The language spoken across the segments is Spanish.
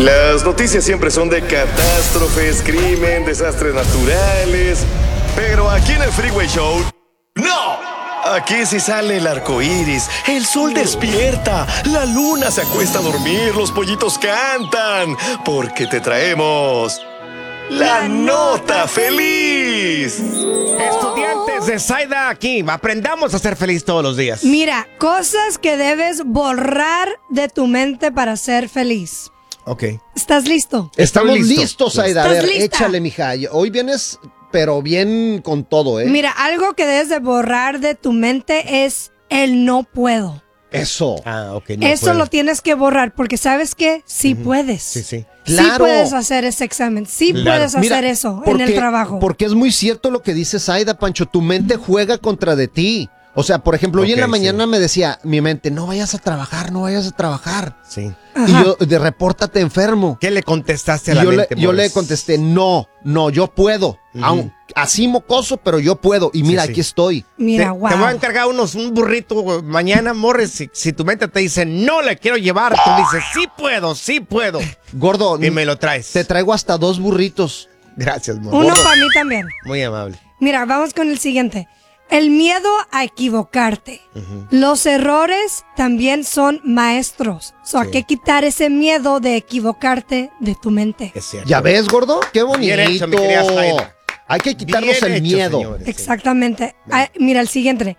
Las noticias siempre son de catástrofes, crimen, desastres naturales. Pero aquí en el Freeway Show, ¡no! Aquí sí sale el arco iris, el sol despierta, la luna se acuesta a dormir, los pollitos cantan. Porque te traemos la nota feliz. Estudiantes de Saida aquí, aprendamos a ser feliz todos los días. Mira, cosas que debes borrar de tu mente para ser feliz. Ok. ¿Estás listo? Estamos listo. listos, Aida. A ¿Estás ver, lista? échale, mija. Hoy vienes, pero bien con todo, ¿eh? Mira, algo que debes de borrar de tu mente es el no puedo. Eso. Ah, ok. No Eso puedo. lo tienes que borrar porque ¿sabes qué? Sí puedes. Sí, sí. Sí Claro. puedes hacer ese examen. Sí Claro. puedes Mira, hacer eso en el trabajo. Porque es muy cierto lo que dice Aida, Pancho. Tu mente juega contra de ti. O sea, por ejemplo, hoy en la Ok, mañana sí. me decía mi mente, no vayas a trabajar, no vayas a trabajar. Sí. Y yo, de repórtate enfermo. ¿Qué le contestaste a Y la yo, mente, yo le Morris? contesté, no, yo puedo. Así mocoso, pero yo puedo. Y mira, sí. aquí estoy. Mira, Te wow. voy a encargar un burrito mañana, Morris. Si tu mente te dice, no le quiero llevar, tú dices, sí puedo. Gordo, Y me lo traes. te traigo hasta 2 burritos. Gracias, Morris. Uno para mí también. Muy amable. Mira, vamos con el siguiente. El miedo a equivocarte. Los errores también son maestros. Hay que quitar ese miedo de equivocarte de tu mente. Es cierto. ¿Ya ves, gordo? Qué bonito. Bien hecho, mi querida Zaida. Hay que quitarnos Bien el hecho, miedo. señores. Exactamente. Mira, el siguiente.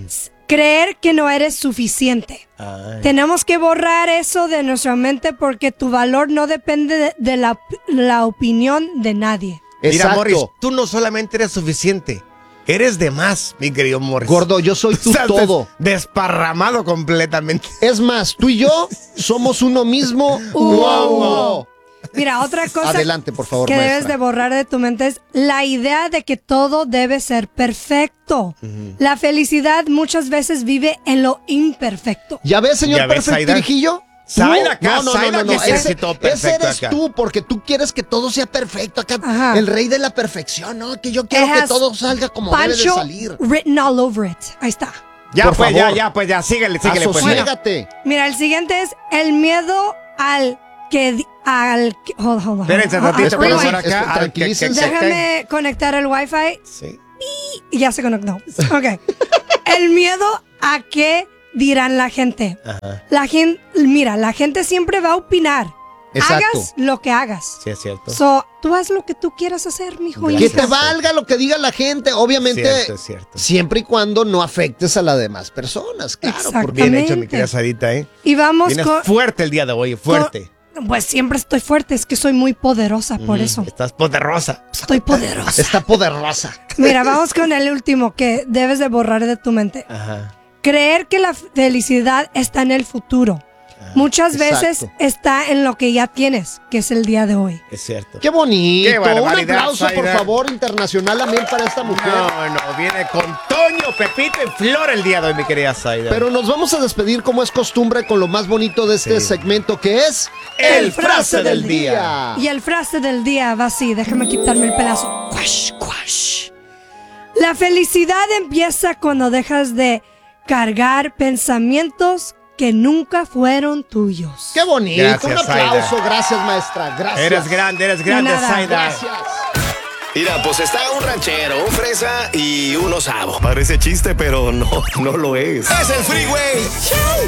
Creer que no eres suficiente. Ay. Tenemos que borrar eso de nuestra mente porque tu valor no depende de la opinión de nadie. Mira, Exacto. Morris, tú no solamente eres suficiente, eres de más, mi querido Morris. Gordo, yo soy tu Estás todo. desparramado completamente. Es más, tú y yo somos uno mismo. ¡Wow! Mira, otra cosa Adelante, por favor, que debes maestra. de borrar de tu mente es la idea de que todo debe ser perfecto. La felicidad muchas veces vive en lo imperfecto. ¿Ya ves, señor ¿Ya ves, Zaida? Perfectirijillo? Zaida acá, no, Zaida que se Ese, citó ese perfecto eres acá. tú, porque tú quieres que todo sea perfecto acá. Ajá. El rey de la perfección, ¿no? Que yo quiero It que has todo salga como debe de Pancho salir. written all over it. Ahí está. Ya, Por pues, favor. ya, síguele, pues. Asosiégate. Mira, el siguiente es el miedo al que... Hold on. Espérense Hold on. tantito, por Rewind. favor, acá. Tranquilícense. Déjame conectar el wifi Sí. y ya se conectó. Ok. El miedo a qué dirán la gente. Ajá. La gente siempre va a opinar. Exacto. Hagas lo que hagas. Sí, es cierto. Tú haz lo que tú quieras hacer, mijo. Gracias. Que te valga lo que diga la gente, obviamente, Cierto, es cierto. siempre y cuando no afectes a las demás personas, claro. Exacto. Porque Bien hecho, mi Exactamente. querida Sarita, ¿eh? Y vamos Vienes con... fuerte el día de hoy, fuerte. Pues siempre estoy fuerte, es que soy muy poderosa, por eso. Estás poderosa. Estoy poderosa. está poderosa. Mira, vamos con el último que debes de borrar de tu mente. Ajá. Creer que la felicidad está en el futuro. Muchas veces exacto. está en lo que ya tienes, que es el día de hoy. Es cierto. Qué bonito. Qué Un barbaridad, aplauso, por Zaida. favor, internacional también para esta mujer. No, viene con Toño, Pepito y Flor el día de hoy, mi querida Zaida. Pero nos vamos a despedir como es costumbre con lo más bonito de este Sí. segmento que es El frase del día. Y el frase del día va así, déjame quitarme el pedazo. Quash, quash. La felicidad empieza cuando dejas de cargar pensamientos que nunca fueron tuyos. Qué bonito. Gracias, Un aplauso. Zaida. Gracias, maestra. Gracias. Eres grande, De nada. Zaida. Gracias. Mira, pues está un ranchero, un fresa y un osavo. Parece chiste, pero no lo es. Es el Freeway Show.